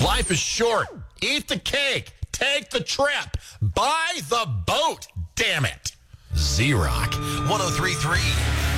Life is short. Eat the cake. Take the trip. Buy the boat. Damn it. Z-Rock 103.3.